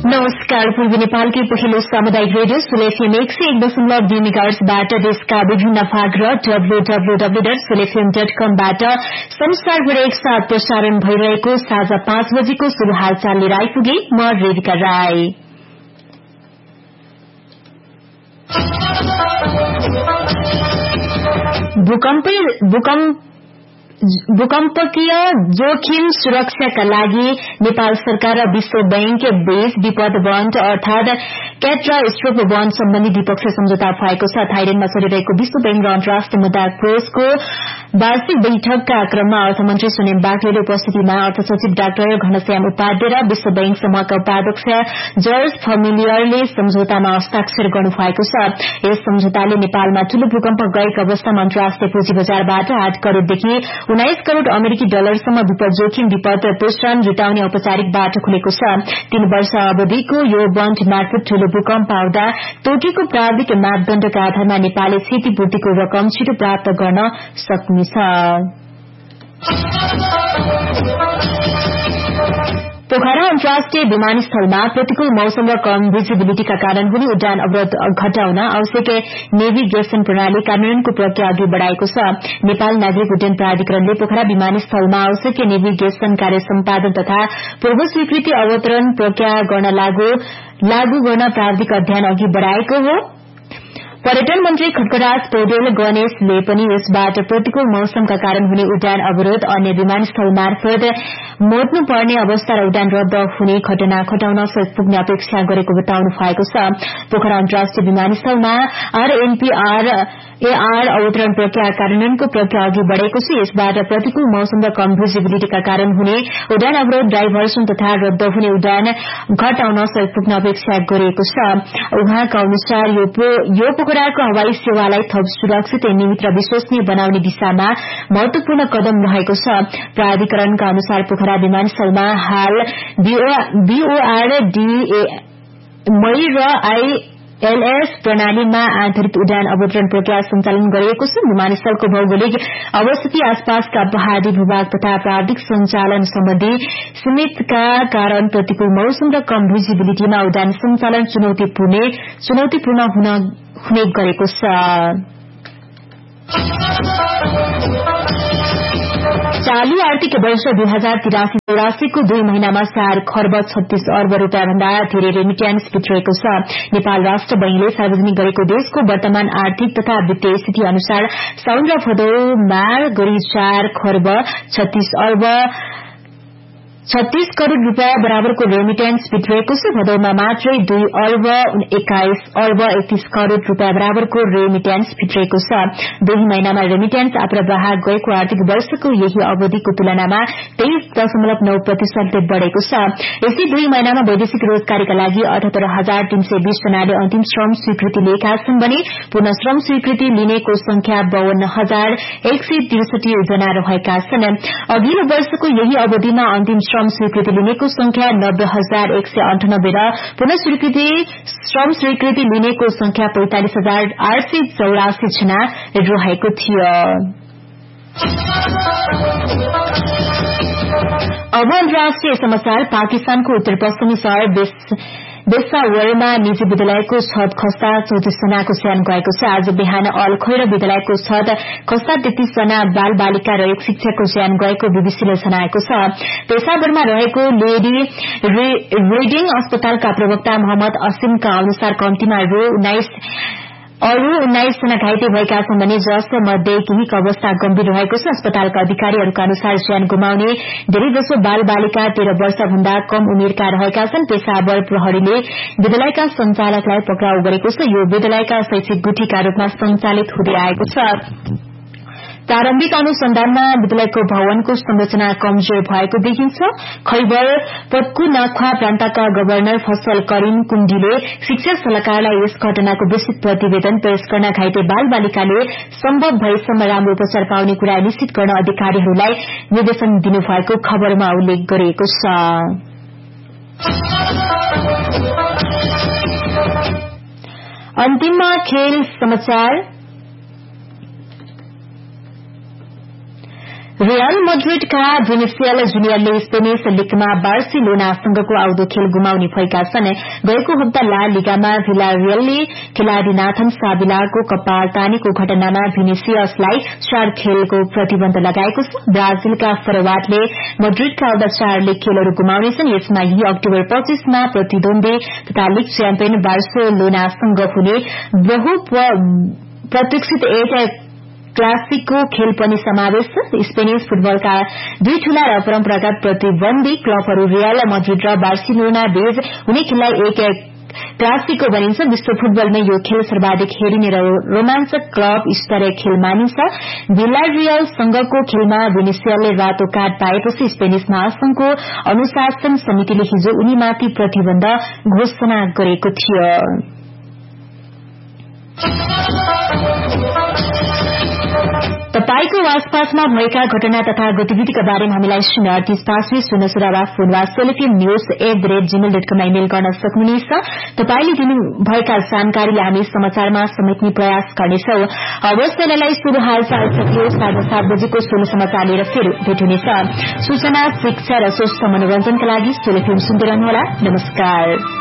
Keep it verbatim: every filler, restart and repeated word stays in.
नमस्कार। पूर्वी नेपालकै पहिलो सामुदायिक रेडियो सुलेफएम एक सय एक दशमलव दुई मेगाहर्जबाट देशका विभिन्न भाग र W W W dot सुलेफएम dot कमबाट संसारभर एकसाथ प्रसारण भइरहेको साँझ पाँच बजेको शुभ हालचाल लिएर आइपुगे म रेविका राई। भूकम्प भूकम्प भूकम्पकीय जोखिम सुरक्षाका लागि नेपाल सरकार र विश्व बैंक बीच विपद बन्ड अर्थात क्याटास्ट्रोफ बन्ड सम्बन्धी द्विपक्षीय सम्झौता भएको छ। थाइल्याण्डमा चलिरहेको विश्व बैंक र अन्तर्राष्ट्रिय मुद्रा कोषको वार्षिक बैठकका क्रममा अर्थमन्त्री सुनिल बाक्लेले उपस्थितिमा अर्थ सचिव डाक्टर घनश्याम उपाध्याय र विश्व बैंक समूहका उपाध्यक्ष जर्ज फमिलियरले सम्झौतामा हस्ताक्षर गर्नुभएको छ। यस सम्झौताले नेपालमा ठूलो भूकम्प गएको अवस्थामा अन्तर्राष्ट्रिय पुँजी बजारबाट आठ करोड़देखि उन्नाइस करोड़ अमेरिकी डलरसम्म विपद जोखिम विपद प्रोत्साहन जुटाउने औपचारिक बाटो खुलेको छ। तीन वर्ष अवधिको यो बन्ड मार्फत ठूलो भूकम्प आउँदा तोकेको प्राविधिक मापदण्डका आधारमा नेपालले क्षतिपूर्तिको रकम छिटो प्राप्त गर्न सक्नेछ। पोखरा अन्तर्राष्ट्रिय विमानस्थलमा प्रतिकूल मौसम र कम भिजिबिलिटीका कारण हुने उडान अवरोध घटाउन आवश्यक नेभिगेशन प्रणाली कार्यान्वयनको प्रक्रिया अघि बढ़ाएको छ। नेपाल नागरिक उड्डयन प्राधिकरणले पोखरा विमानस्थलमा आवश्यक नेभिगेशन कार्य सम्पादन तथा पूर्व स्वीकृति अवतरण प्रक्रिया गर्न लागू लागू गर्न प्राविधिक अध्ययन अघि बढ़ाएको हो। पर्यटन मन्त्री खड्गराज पौडेल गणेशले पनि यसबाट प्रतिकूल मौसमका कारण हुने उडान अवरोध अन्य विमानस्थल मार्फत मोड्नुपर्ने अवस्था र उडान रद्द हुने घटना घटाउन सहयोग पुग्ने अपेक्षा गरेको बताउनु भएको छ। पोखरा अन्तर्राष्ट्रिय विमानस्थलमा आरएनपीआर एआर अवतरण प्रक्रिया कार्यान्वयनको प्रक्रिया अघि बढ़ेको छ। यसबाट प्रतिकूल मौसम र कम भिजिबिलिटीका कारण हुने उडान अवरोध डाइभर्सन तथा रद्द हुने उडान घटाउन सहयोग पुग्न अपेक्षा गरिएको छ। उहाँका अनुसार यो पोखराको हवाई सेवालाई थप सुरक्षित नियमित र विश्वसनीय बनाउने दिशामा महत्वपूर्ण कदम रहेको छ। प्राधिकरणका अनुसार पोखरा विमानस्थलमा हाल बीओआर डीए मई र आई एलएस प्रणालीमा आधारित उडान अवतरण प्रक्रिया सञ्चालन गरिएको छ। विमानस्थलको भौगोलिक अवस्थिति आसपासका पहाड़ी भूभाग तथा प्राविधिक सञ्चालन सम्बन्धी सीमितका कारण प्रतिकूल मौसम र कम भिजिबिलिटीमा उडान सञ्चालन चुनौतीपूर्ण चुनौतीपूर्ण हुने गरेको छ। चालू आर्थिक वर्ष दुई हजार तिरासी चौरासीको दुई महिनामा चार खर्ब छत्तीस अर्ब रूपियाँ भन्दा धेरै रेमिट्यान्स भित्रिएको छ। नेपाल राष्ट्र बैंकले सार्वजनिक गरेको देशको वर्तमान आर्थिक तथा वित्तीय स्थिति अनुसार साउन र भदौमा गरी चार खर्ब छत्तीस अर्ब छत्तीस करोड़ रूपियाँ बराबरको रेमिट्यान्स भित्रिएको छ। भदौमा मात्रै दुई अर्ब एक्काइस अर्ब एकतीस करोड़ रूपियाँ बराबरको रेमिट्यान्स भित्रिएको छ। दुई महिनामा रेमिट्यान्स आप्रवाह गएको आर्थिक वर्षको यही अवधिको तुलनामा तेइस दशमलव नौ प्रतिशत बढ़ेको छ। यसै दुई महिनामा वैदेशिक रोजगारीका लागि अठहत्तर हजार तीन सय बीस जनाले अन्तिम श्रम स्वीकृति लिएका छन् भने पुनः श्रम स्वीकृति लिनेको संख्या बाउन्न हजार एक सय त्रिसठी जना रहेका छन्। अघिल्लो वर्षको यही अवधिमा अन्तिम श्रम स्वीकृति लिनेको संख्या नब्बे हजार एक सय अन्ठानब्बे र पुनः स्वीकृति श्रम स्वीकृति लिनेको संख्या पैंतालिस हजार आठ सय चौरासी जना रहेको थियो। अब अन्तर्राष्ट्रिय समाचार। पाकिस्तानको उत्तर पश्चिमी शहर बेसावरमा निजी विद्यालयको छत खस्दा चौतिस जनाको ज्यान गएको छ। आज बिहान अल खैर विद्यालयको छत खस्दा तेत्तीस जना बाल बालिका र एक शिक्षकको ज्यान गएको बीबीसीले जनाएको छ। पेसावरमा रहेको लेडी रिडिङ अस्पतालका प्रवक्ता मोहम्मद असिमका अनुसार कम्तीमा रू उन्नाइस अरू उन्नाइस जना घाइते भएका छन् भने जसमध्ये केहीको अवस्था गम्भीर रहेको छ। अस्पतालका अधिकारीहरूका अनुसार ज्यान गुमाउने धेरैजसो बाल बालिका तेह्र वर्षभन्दा कम उमेरका रहेका छन्। पेसावर प्रहरीले विद्यालयका संचालकलाई पक्राउ गरेको छ। यो विद्यालयका शैक्षिक गुठीका रूपमा संचालित हुँदै आएको छ। प्रारम्भिक अनुसन्धानमा विद्यालयको भवनको संरचना कमजोर भएको देखिन्छ। खैबर पत्कुनाख्वा प्रान्तका गवर्नर फसल करिम कुण्डीले शिक्षा सल्लाहकारलाई यस घटनाको विस्तृत प्रतिवेदन पेश गर्न घाइते बाल बालिकाले सम्भव भएसम्म राम्रो उपचार पाउने कुरा निश्चित गर्न अधिकारीहरूलाई निर्देशन दिनुभएको खबरमा उल्लेख गरिएको छ। अन्तिममा खेल समाचार। रियल मड्रिडका विनिसियल जुनियरले स्पेनिश लीगमा बार्सिलोनासँगको आउँदो खेल गुमाउने भएका छन्। गएको हप्ता ला लिगामा भिलारियलले खेलाड़ी नाथन साबिलाको कपाल तानेको घटनामा विनिसियसलाई चार खेलको प्रतिबन्ध लगाएको छ। ब्राजिलका फरवार्डले मड्रिडका आउँदा चार लीग खेलहरू गुमाउनेछन्। यसमा यही अक्टोबर पच्चीसमा प्रतिद्वन्दी तथा लीग च्याम्पियन बार्सिलोनासँग हुने बहु प्रतीक्षित एक क्लासिको खेल पनि समावेश छ। स्पेनिश फुटबलका दुई ठूला र परम्परागत प्रतिद्वन्दी क्लबहरू रियल मड्रिड र बार्सिलोना बीच हुने खेललाई एक क्लासिको भनिन्छ। विश्व फुटबलमा यो खेल सर्वाधिक हेरिने र रोमाञ्चक क्लब स्तरीय खेल मानिन्छ। भिलारियलसँगको खेलमा विनिसियलले रातो कार्ड पाएपछि स्पेनिश महासंघको अनुशासन समितिले हिजो उनीमाथि प्रतिबन्ध घोषणा गरेको थियो। तपाईको आसपासमा भएका घटना तथा गतिविधिका बारेमा हामीलाई शून्य अडतीस पाँच शून्य शून्य वा फोन वा सोलेफिम news at the rate Gmail dot कममा इमेल गर्न सक्नुहुनेछ। तपाईले दिनुभएका जानकारीले हामी समाचारमा समेट्ने प्रयास गर्नेछौ। हवस्, त्यसलाई शुभ हालचाल सकियो। साढे सात बजेको सोलो समाचार लिएर फेरि भेट हुनेछ। सूचना, शिक्षा र स्वस्थ मनोरञ्जनका लागि सोलेफिम सुन्दै रहनुहोला। नमस्कार।